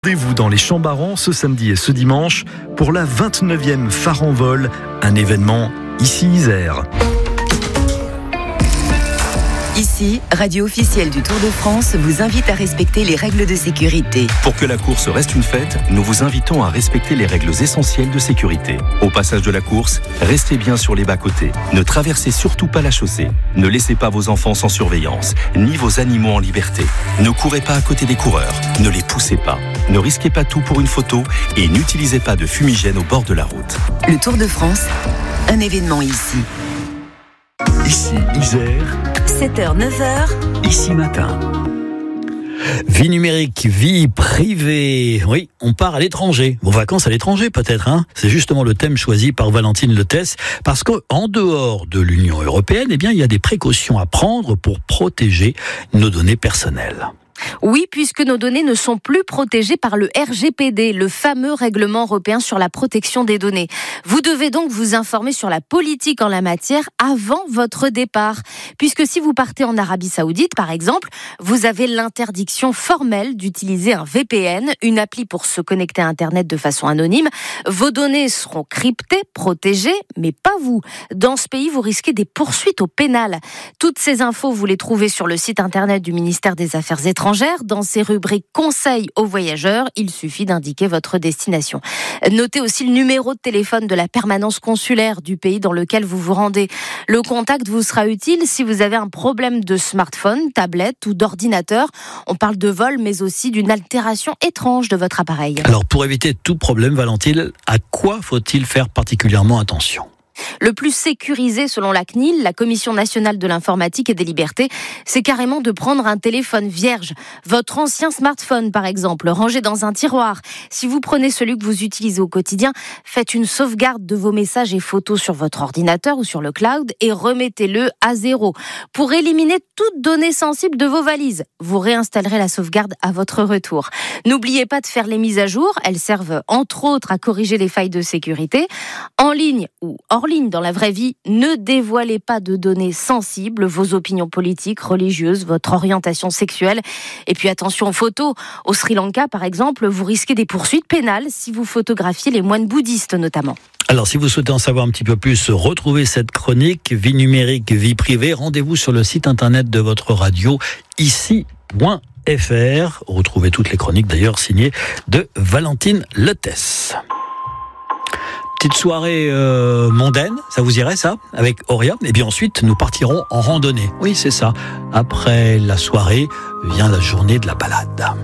Rendez-vous dans les Champs-Barans ce samedi et ce dimanche pour la 29e Phare en vol, un événement ici Isère. Ici, radio officielle du Tour de France vous invite à respecter les règles de sécurité. Pour que la course reste une fête, nous vous invitons à respecter les règles essentielles de sécurité. Au passage de la course, restez bien sur les bas-côtés. Ne traversez surtout pas la chaussée. Ne laissez pas vos enfants sans surveillance, ni vos animaux en liberté. Ne courez pas à côté des coureurs. Ne les poussez pas. Ne risquez pas tout pour une photo et n'utilisez pas de fumigène au bord de la route. Le Tour de France, un événement ici. Ici Isère, 7h, 9h, ici matin. Vie numérique, vie privée. Oui, on part à l'étranger. Vos vacances à l'étranger peut-être, hein. C'est justement le thème choisi par Valentine Lettès. Parce qu'en dehors de l'Union européenne, eh bien, il y a des précautions à prendre pour protéger nos données personnelles. Oui, puisque nos données ne sont plus protégées par le RGPD, le fameux règlement européen sur la protection des données. Vous devez donc vous informer sur la politique en la matière avant votre départ. Puisque si vous partez en Arabie Saoudite, par exemple, vous avez l'interdiction formelle d'utiliser un VPN, une appli pour se connecter à Internet de façon anonyme. Vos données seront cryptées, protégées, mais pas vous. Dans ce pays, vous risquez des poursuites au pénal. Toutes ces infos, vous les trouvez sur le site Internet du ministère des Affaires étrangères. Dans ces rubriques conseils aux voyageurs, il suffit d'indiquer votre destination. Notez aussi le numéro de téléphone de la permanence consulaire du pays dans lequel vous vous rendez. Le contact vous sera utile si vous avez un problème de smartphone, tablette ou d'ordinateur. On parle de vol, mais aussi d'une altération étrange de votre appareil. Alors pour éviter tout problème, Valentine, à quoi faut-il faire particulièrement attention ? Le plus sécurisé selon la CNIL, la Commission nationale de l'informatique et des libertés, c'est carrément de prendre un téléphone vierge. Votre ancien smartphone, par exemple, rangé dans un tiroir. Si vous prenez celui que vous utilisez au quotidien, faites une sauvegarde de vos messages et photos sur votre ordinateur ou sur le cloud et remettez-le à zéro. Pour éliminer toute donnée sensible de vos valises, vous réinstallerez la sauvegarde à votre retour. N'oubliez pas de faire les mises à jour. Elles servent entre autres à corriger les failles de sécurité. En ligne ou hors ligne, dans la vraie vie, ne dévoilez pas de données sensibles, vos opinions politiques, religieuses, votre orientation sexuelle. Et puis attention aux photos. Au Sri Lanka, par exemple, vous risquez des poursuites pénales si vous photographiez les moines bouddhistes notamment. Alors si vous souhaitez en savoir un petit peu plus, retrouvez cette chronique Vie numérique, vie privée. Rendez-vous sur le site internet de votre radio, ici.fr. Retrouvez toutes les chroniques d'ailleurs signées de Valentine Lettès. Petite soirée mondaine, ça vous irait ça, avec Auria. Et bien ensuite, nous partirons en randonnée. Oui, c'est ça. Après la soirée, vient la journée de la balade.